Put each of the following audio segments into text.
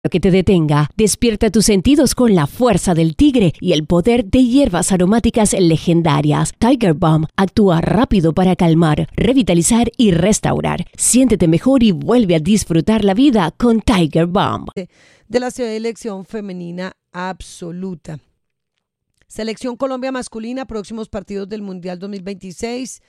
que te detenga. Despierta tus sentidos con la fuerza del tigre y el poder de hierbas aromáticas legendarias. Tiger Balm actúa rápido para calmar, revitalizar y restaurar. Siéntete mejor y vuelve a disfrutar la vida con Tiger Balm. De la selección femenina absoluta. Selección Colombia masculina, próximos partidos del Mundial 2026.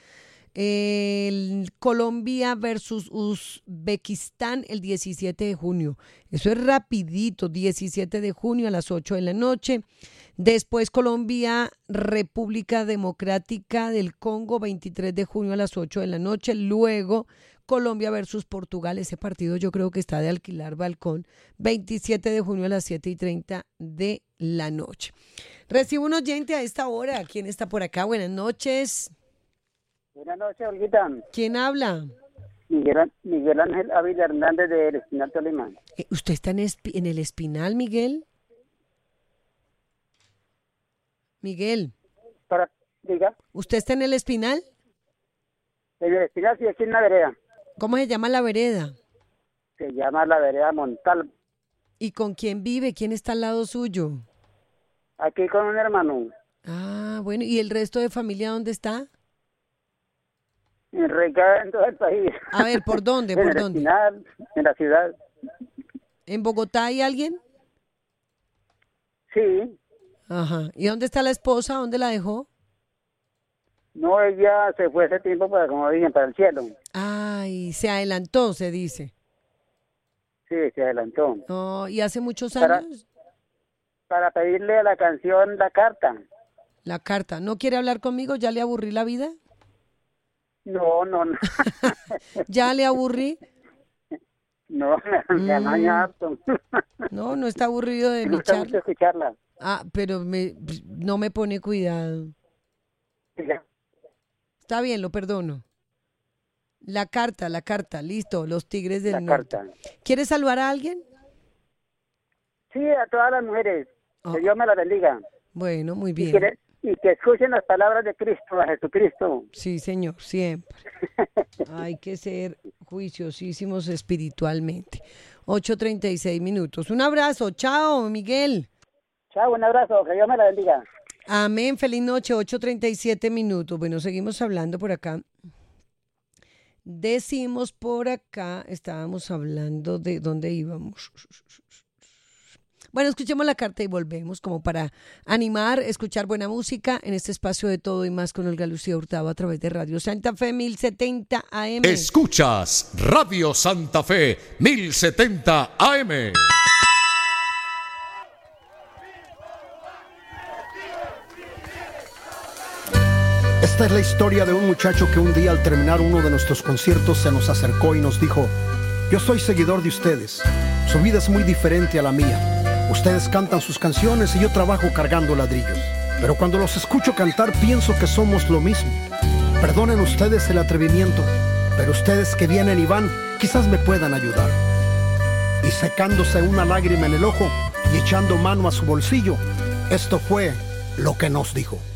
Colombia versus Uzbekistán el 17 de junio. Eso es rapidito, 17 de junio a las 8 de la noche. Después Colombia, República Democrática del Congo, 23 de junio a las 8 de la noche. Luego Colombia versus Portugal, ese partido yo creo que está de alquilar balcón, 27 de junio a las 7:30 de la noche. Recibo un oyente a esta hora. ¿Quién está por acá? Buenas noches. Buenas noches, Olguita. ¿Quién habla? Miguel Ángel Ávila Hernández de El Espinal, Tolima. ¿Usted está en el Espinal, Miguel? Miguel. Diga. ¿Usted está en el Espinal? En El Espinal, sí, aquí en la vereda. ¿Cómo se llama la vereda? Se llama la vereda Montalvo. ¿Y con quién vive? ¿Quién está al lado suyo? Aquí con un hermano. Ah, bueno. ¿Y el resto de familia dónde está? En todo el país. A ver, ¿por dónde? En ¿Por el dónde? Espinal, en la ciudad. ¿En Bogotá hay alguien? Sí. Ajá. ¿Y dónde está la esposa? ¿Dónde la dejó? No, ella se fue ese tiempo para, como dicen, para el cielo. Ay, se adelantó, se dice. Sí, se adelantó. No, ¿y hace muchos años? Para pedirle a la canción La Carta. La carta. ¿No quiere hablar conmigo? ¿Ya le aburrí la vida? No. ¿Ya le aburrí? No, me amaña harto. No está aburrido de Me mi gusta mucho charla. escucharla. Ah, pero no me pone cuidado. Diga. Está bien, lo perdono. La carta, listo, los Tigres del La Norte. Carta. ¿Quieres saludar a alguien? Sí, a todas las mujeres. Oh. Que Dios me las bendiga. Bueno, muy Y bien. y que escuchen las palabras de Cristo, a Jesucristo. Sí, señor, siempre. Hay que ser juiciosísimos espiritualmente. 8:36. Un abrazo, chao, Miguel. Chao, un abrazo, que Dios me la bendiga. Amén, feliz noche, 8:37. Bueno, seguimos hablando por acá. Decimos por acá, estábamos hablando de dónde íbamos. Bueno, escuchemos la carta y volvemos como para animar, escuchar buena música en este espacio de todo y más con Olga Lucía Hurtado a través de Radio Santa Fe 1070 AM. Escuchas Radio Santa Fe 1070 AM. Esta es la historia de un muchacho que un día al terminar uno de nuestros conciertos se nos acercó y nos dijo: yo soy seguidor de ustedes, su vida es muy diferente a la mía. Ustedes cantan sus canciones y yo trabajo cargando ladrillos. Pero cuando los escucho cantar pienso que somos lo mismo. Perdonen ustedes el atrevimiento, pero ustedes que vienen y van quizás me puedan ayudar. Y secándose una lágrima en el ojo y echando mano a su bolsillo, esto fue lo que nos dijo.